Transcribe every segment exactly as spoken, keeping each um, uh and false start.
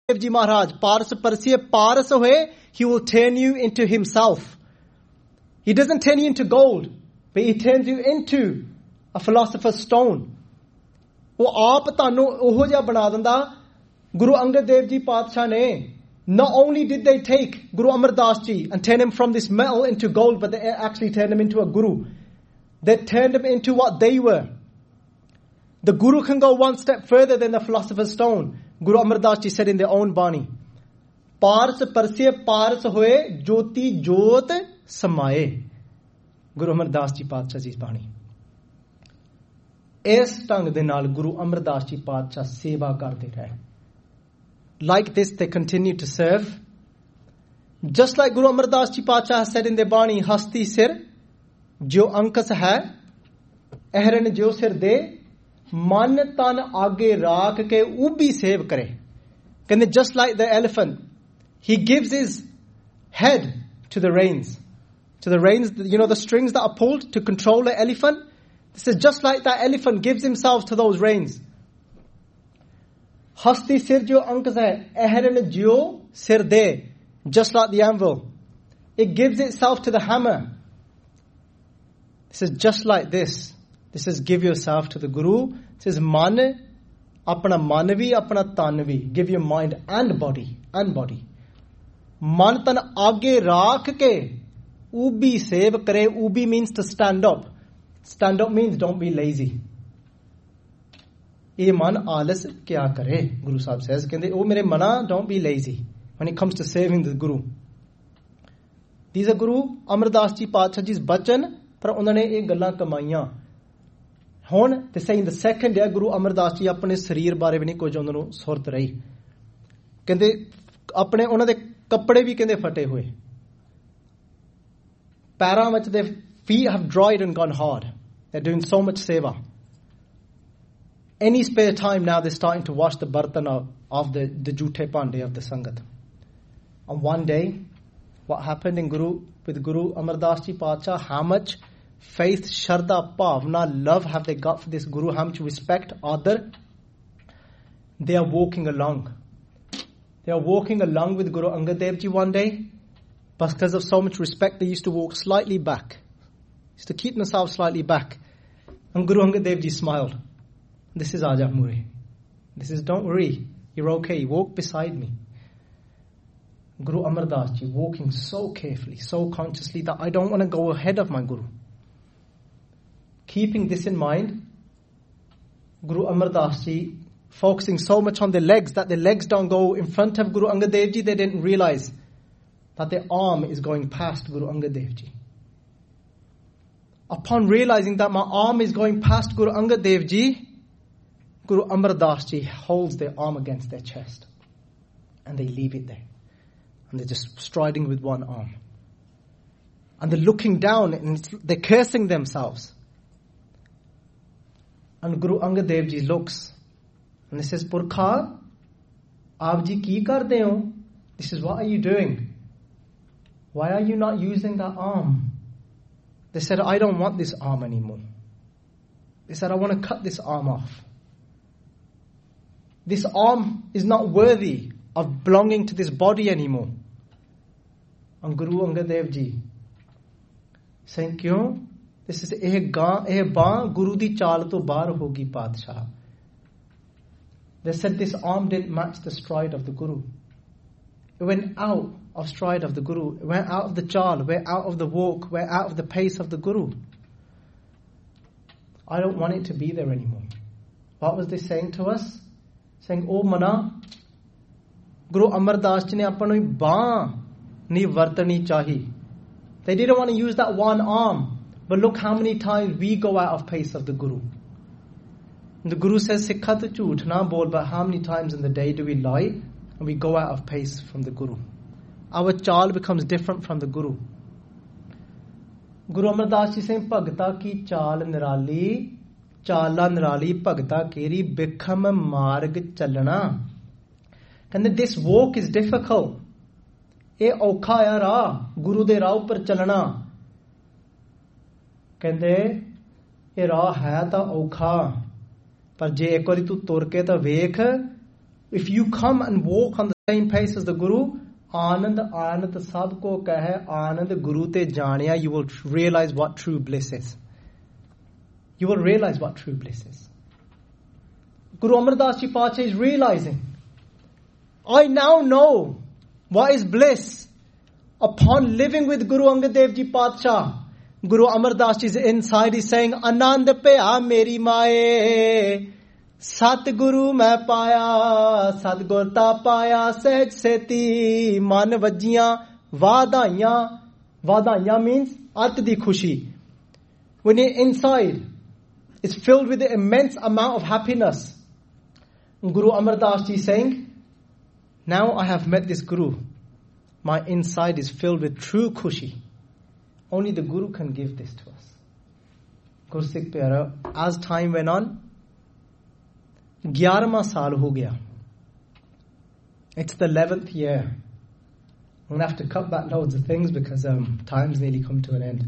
Dev Ji Maharaj, Paras Parsiya Paras hoye, he will turn you into himself. He doesn't turn you into gold, but he turns you into a philosopher's stone. वो आप तानू ओहो जिहा बना दिंदा. Guru Angad Dev Ji Paatshah ne, not only did they take Guru Amar Das Ji and turn him from this metal into gold, but they actually turned him into a guru. They turned him into what they were. The guru can go one step further than the philosopher's stone. Guru Amar Das Ji said in their own Bani, Paras Parsya Paras hoye, Jyoti Jyot Samaye. Guru Amar Das Ji Paatshah Ji's Bani. ਇਸ ਢੰਗ ਦੇ ਨਾਲ ਗੁਰੂ ਅਮਰਦਾਸ ਜੀ ਪਾਤਸ਼ਾਹ ਸੇਵਾ ਕਰਦੇ ਰਹੇ. Like this they continue to serve. Just like Guru Amar Das Ji Paatshah said in the Bani, Hasti sir, jo ankas hai, ehran jo sir de, man tan aage raakh ke ubhi sev kare. ਕਹਿੰਦੇ just like the elephant, he gives his head to the reins. To the reins, you know the strings that are pulled to control the elephant? This is just like that elephant gives himself to those reins. Hasti sir jo ankas hai, ehran jo sir de, just like the anvil. It gives itself to the hammer. This is just like this. This is give yourself to the Guru. This is man, apna man vi, apna tan vi. Give your mind and body, and body. Man tan aage raakh ke, ubi sev kare. Ubi means to stand up. Stand up means don't be lazy. Ye man alas kya kare? Guru Sahib says, Kende, oh mere mana, don't be lazy when it comes to serving the Guru. These are Guru Amar Das Ji Paatshah Ji's bachan, par unhone ye gallan kamaiyan. Hon, they say in the second year, Guru Amar Das Ji apne sareer bare vi nahi kuch unhanu nu surat rahi. Kende, apne unhone de kapde vi kende fate hoye. Paran vich de feet have dried and gone hard. They're doing so much seva. Any spare time now, they're starting to wash the bartan of, of the, the jute pande of the Sangat. And one day, what happened in Guru, with Guru Amar Das Ji Paatshah, how much faith, sharda, bhavna, love have they got for this Guru, how much respect, adar. They are walking along. They are walking along with Guru Angad Dev Ji one day. But because of so much respect, they used to walk slightly back. Used to keep themselves slightly back. And Guru Angad Dev Ji smiled. This is Aja Mure. This is, don't worry, you're okay, walk beside me. Guru Amar Das Ji walking so carefully, so consciously that I don't want to go ahead of my Guru. Keeping this in mind, Guru Amar Das Ji focusing so much on the legs that the legs don't go in front of Guru Angad Dev Ji, they didn't realize that their arm is going past Guru Angad Dev Ji. Upon realizing that my arm is going past Guru Angad Dev Ji, Guru Amar Das Ji holds their arm against their chest. And they leave it there. And they're just striding with one arm. And they're looking down and they're cursing themselves. And Guru Angad Dev Ji looks and he says, Purkha, aap ji ki karde ho? This is, what are you doing? Why are you not using that arm? They said, I don't want this arm anymore. They said, I want to cut this arm off. This arm is not worthy of belonging to this body anymore. And Guru Angad Dev Ji saying, Kyon? This is eh ga eh ba Guru di chaal to baar hogi Paatshah. They said this arm didn't match the stride of the Guru. It went out of stride of the Guru. It went out of the chaal, went out of the walk, went out of the pace of the Guru. I don't want it to be there anymore. What was they saying to us? Saying, oh mana, Guru Amar Das Ji ne apani baan ni vartani chahi. They didn't want to use that one arm. But look how many times we go out of pace of the Guru. And the Guru says, Sikha to jhoot na bol, but how many times in the day do we lie and we go out of pace from the Guru? Our chaal becomes different from the Guru. Guru Amar Das Ji saying, Bhagta ki chaal nirali, chala nirali, bhagta keri bikham marg chalana. And this walk is difficult. Eh aukha ya ra, Guru de raah upar chalana. ਕਹਿੰਦੇ ਇਹ ਰਾਹ ਹੈ ਤਾਂ ਔਖਾ ਪਰ ਜੇ ਇੱਕ ਵਾਰੀ ਤੂੰ ਤੁਰ ਕੇ ਤਾਂ ਵੇਖ if you come and walk on the same pace as the Guru, Anand Anand sab ko kahe Anand Guru te janiya, you will realize what true bliss is. You will realize what true bliss is. Guru Amar Das Ji Paatshah is realizing, I now know what is bliss. Upon living with Guru Angad Dev Ji Paatshah, Guru Amar Das Ji's inside is saying, Anand paya meri maaye, Sat Guru main paya, Sat Gurta paya, Sehj seti, Man vajjiyan, Vadaiyan. Vadaiyan means at di khushi. When you're inside, it's filled with the immense amount of happiness. Guru Amar Das Ji is saying, now I have met this Guru. My inside is filled with true khushi. Only the Guru can give this to us. Gursikh Pyara, as time went on, eleventh saal ho gaya. It's the eleventh year. I'm going to have to cut back loads of things because um, time's nearly come to an end.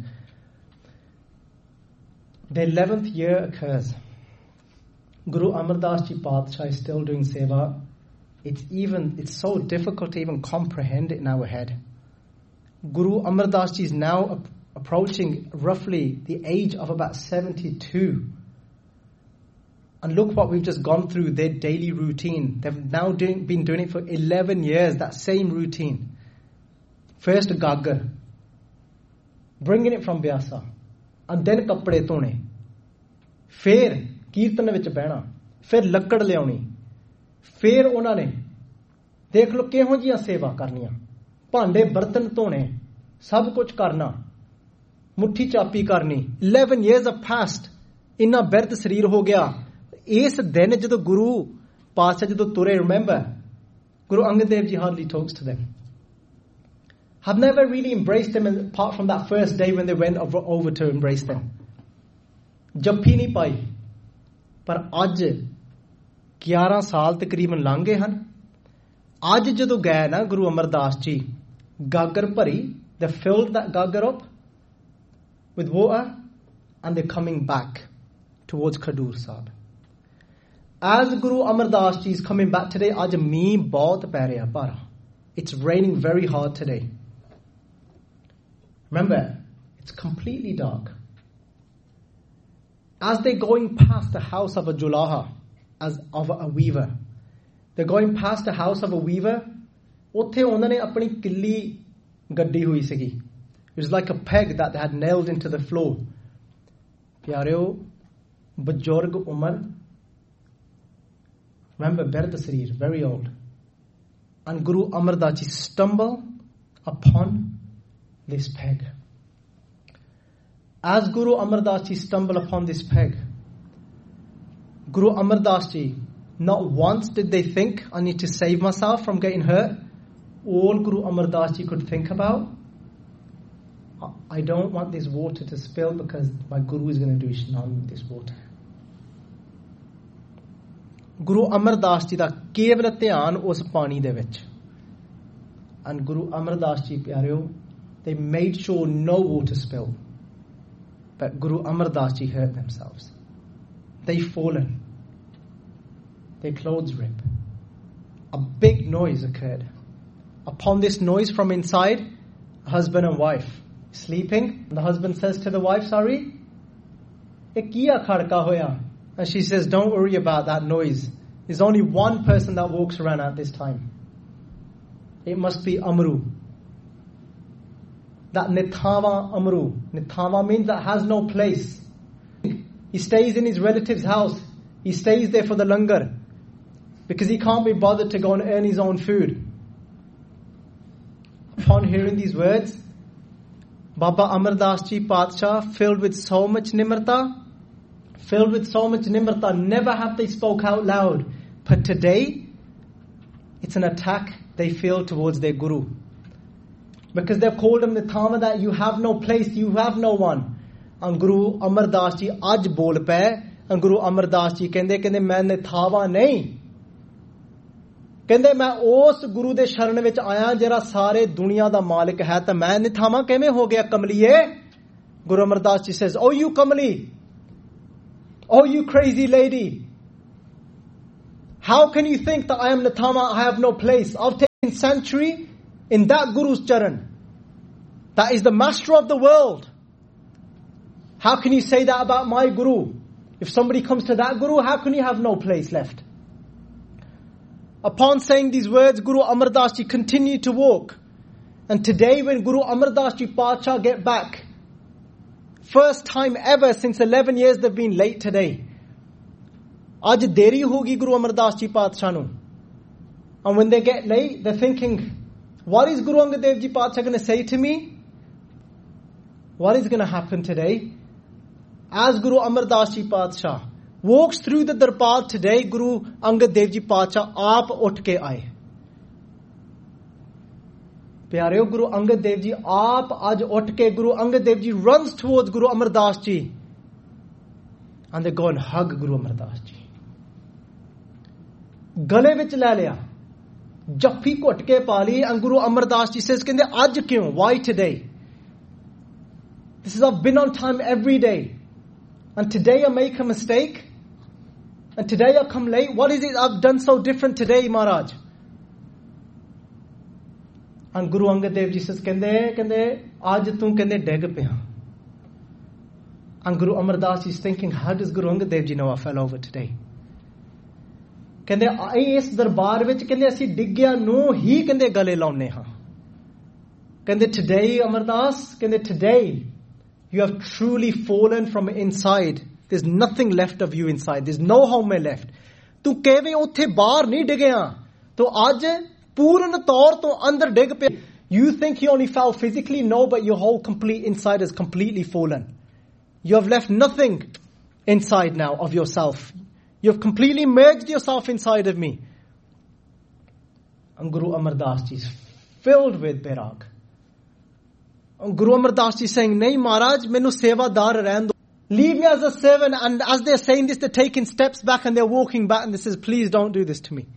The eleventh year occurs. Guru Amar Das Ji Paatshah is still doing seva. It's even, it's so difficult to even comprehend it in our head. Guru Amar Das Ji is now ap- approaching roughly the age of about seventy-two. And look what we've just gone through, their daily routine. They've now doing, been doing it for eleven years, that same routine. First Gaggar, bringing it from Byasa. And then Kapde Tone. Fir Kirtan vich behna. Fir lakkad liauni. ਫਿਰ ਉਹਨਾਂ ਨੇ ਦੇਖ ਲਓ ਕਿਹੋ ਜਿਹੀਆਂ ਸੇਵਾ ਕਰਨੀਆਂ, ਭਾਂਡੇ ਬਰਤਨ ਧੋਣੇ, ਸਭ ਕੁਝ ਕਰਨਾ, ਮੁੱਠੀ ਚਾਪੀ ਕਰਨੀ. eleven years have passed. ਇੰਨਾ ਬਿਰਧ ਸਰੀਰ ਹੋ ਗਿਆ. ਇਸ ਦਿਨ ਜਦੋਂ ਗੁਰੂ ਪਾਤਸ਼ਾਹ ਜਦੋਂ ਤੁਰੇ, remember, Guru Angad Dev Ji hardly talks to them. Have never really embraced them apart from that first day when they went over, over to embrace them. ਜੱਫੀ ਨਹੀਂ ਪਾਈ. ਪਰ ਅੱਜ eleven ਸਾਲ ਤਕਰੀਬਨ ਲੰਘ ਗਏ ਹਨ. ਅੱਜ ਜਦੋਂ ਗਏ ਨਾ ਗੁਰੂ ਅਮਰਦਾਸ ਜੀ, ਗਾਗਰ ਭਰੀ, they filled that gaggar up with water and they're coming back towards Khadur Sahib. As Guru Amar Das Ji is coming back today, ਅੱਜ ਮੀਂਹ ਬਹੁਤ ਪੈ ਰਿਹਾ ਭਾਰਾ. It's raining very hard today. Remember, it's completely dark. As they're going past the house of a Julaha, as of a weaver, they're going past the house of a weaver. ਉੱਥੇ ਉਹਨਾਂ ਨੇ ਆਪਣੀ ਕਿੱਲੀ ਗੱਡੀ ਹੋਈ ਸੀਗੀ. It was like a peg that they had nailed into the floor. ਪਿਆਰਿਓ, ਬਜ਼ੁਰਗ ਉਮਰ, remember, ਬਿਰਧ ਸਰੀਰ, very old. And Guru Amar Das Ji stumble upon this peg. As Guru Amar Das Ji stumble upon this peg, Guru Amar Das Ji, not once did they think, I need to save myself from getting hurt. All Guru Amar Das Ji could think about, I don't want this water to spill because my Guru is going to do Ishnan with this water. Guru Amar Das Ji da ਕੇਵਲ ਧਿਆਨ ਉਸ ਪਾਣੀ ਦੇ ਵਿੱਚ. And Guru Amar Das Ji, ਪਿਆਰਿਓ, they made sure no water spilled. But Guru Amar Das Ji hurt themselves. They fallen. Their clothes rip. A big noise occurred. Upon this noise from inside, husband and wife sleeping. The husband says to the wife, sorry, "Ye kiya khadka hoya?" And she says, don't worry about that noise. There's only one person that walks around at this time. It must be Amru. That Nithawa Amru. Nithawa means that has no place. He stays in his relative's house. He stays there for the langar. Because he can't be bothered to go and earn his own food. Upon hearing these words, Baba Amar Das Ji Paatshah, filled with so much nimrata, filled with so much nimrata, never have they spoke out loud. But today, it's an attack they feel towards their Guru. Because they've called him Nithama, that you have no place, you have no one. And Guru Amar Das Ji aj bol pe, and Guru Amar Das Ji kende kende main Nithama nahi. ਕਹਿੰਦੇ ਮੈਂ ਉਸ ਗੁਰੂ ਦੇ ਸ਼ਰਨ ਵਿੱਚ ਆਇਆ ਜਿਹੜਾ ਸਾਰੇ ਦੁਨੀਆ ਦਾ ਮਾਲਕ ਹੈ, ਤਾਂ ਮੈਂ ਨਿਥਾਵਾਂ ਕਿਵੇਂ ਹੋ ਗਿਆ ਕਮਲੀਏ? Guru Amar Das Ji says, oh you Kamali, oh you crazy lady, How can you think that I am Natama, I have no place? I've taken sanctuary in that Guru's charan. That is the master of the world. How can you say that about my Guru? If somebody comes to that Guru, how can you have no place left? Upon saying these words, Guru Amar Das Ji continued to walk. And today when Guru Amar Das Ji Pacha get back, first time ever since eleven years they've been late today. Aaj deri hogi Guru Amar Das Ji Pacha nu. And when they get late, they're thinking, what is Guru Angad Dev Ji Pacha going to say to me? What is going to happen today? As Guru Amar Das Ji Pacha walks through the darbar today, Guru Angad Dev Ji Pacha aap uth ke aaye. Pyareo, Guru Angad Dev Ji aap aaj uth ke, Guru Angad Dev Ji runs towards Guru Amar Das Ji. And they go and hug Guru Amar Das Ji. Gale vich le liya. Jaffi ਘੁੱਟ ਕੇ ਪਾ ਲਈ, and Guru Amar Das Ji says, ਕਹਿੰਦੇ ਅੱਜ ਕਿਉਂ? Why today? This is, I've been on time every day. And today I make a mistake. And today I come late. What is it I've done so different today, Maharaj? And Guru Angad Dev Ji says, ਕਹਿੰਦੇ ਕਹਿੰਦੇ ਅੱਜ ਤੂੰ ਕਹਿੰਦੇ ਡਿੱਗ ਪਿਆ. And Guru Amar Das Ji is thinking, how does Guru Angad Dev Ji know I fell over today? ਕਹਿੰਦੇ ਇਸ ਦਰਬਾਰ ਵਿੱਚ ਕਹਿੰਦੇ ਅਸੀਂ ਡਿੱਗਿਆ ਨੂੰ ਹੀ ਕਹਿੰਦੇ ਗਲੇ ਲਾਉਨੇ ਹਾਂ. ਕਹਿੰਦੇ today Amar Das, ਕਹਿੰਦੇ today you have truly fallen from inside. There's nothing left of you inside. There's no home left. ਤੂੰ ਕਿਵੇਂ ਉੱਥੇ ਬਾਹਰ ਨਹੀਂ ਡਿੱਗਿਆ? ਤੂੰ ਅੱਜ ਪੂਰਨ ਤੌਰ ਤੋਂ ਅੰਦਰ ਡਿੱਗ ਪਿਆ. You think you only fell physically? No, but your whole complete inside has completely fallen. You have left nothing inside now of yourself. You have completely merged yourself inside of me. And Guru Amar Das Ji is filled with bairag. And Guru Amar Das Ji is saying, nahi Maharaj, mainu sevadar rehn do. Leave me as a servant. And as they're saying this, they're taking steps back and they're walking back and they says, please don't do this to me.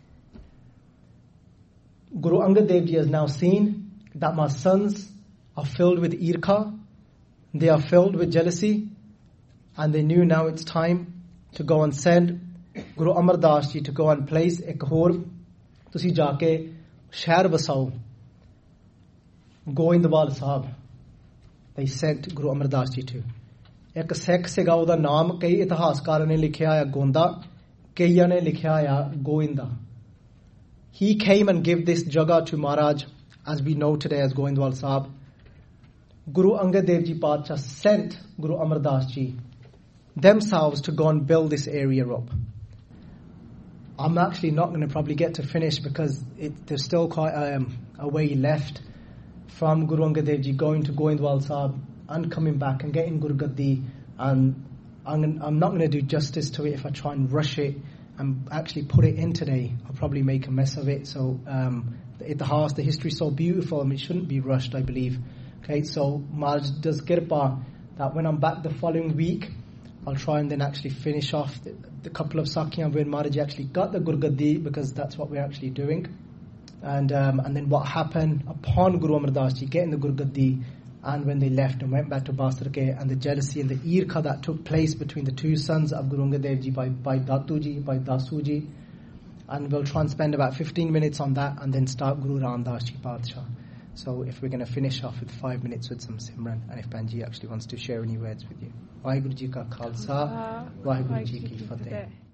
Guru Angad Dev Ji has now seen that my sons are filled with irkha. They are filled with jealousy. And they knew now it's time to go and send Guru Amar Das Ji to go and place ek hor tusi jaake shahr basao Goindwal Sahab. They sent Guru Amar Das Ji to ek Sikh sega oda naam kai itihaaskar ne likhya hai Gonda, kaiya ne likhya hai Goinda. He came and gave this jagah to Maharaj as we know today as Goindwal Sahab. Guru Angad Dev Ji Pacha sent Guru Amar Das Ji themselves to go and build this area up. I'm actually not going to probably get to finish because it, there's still quite um, a way left from Guru Angad Dev Ji going to Goindwal Sahab and coming back and getting Guru Gaddi, and I'm, I'm not going to do justice to it if I try and rush it and actually put it in today. I'll probably make a mess of it. So um, the Itihas, the history is so beautiful, I mean, it shouldn't be rushed, I believe. Okay, so Maharaj does kirpa that when I'm back the following week, I'll try and then actually finish off the, the couple of Sakhiyaan where Maharaj actually got the Gurgaddi, because that's what we're actually doing. And um, and then what happened upon Guru Amar Das Ji getting the Gurgaddi, and when they left and went back to Basarke, and the jealousy and the irkha that took place between the two sons of Guru Angad Dev Ji by, by Datu Ji, by Dasu Ji. And we'll try and spend about fifteen minutes on that and then start Guru Ram Das Ji Padshah. So if we're going to finish off with five minutes with some Simran, and if Banji actually wants to share any words with you. Vaheguru Ji Ka Khalsa, Vaheguru Ji Ki Fateh.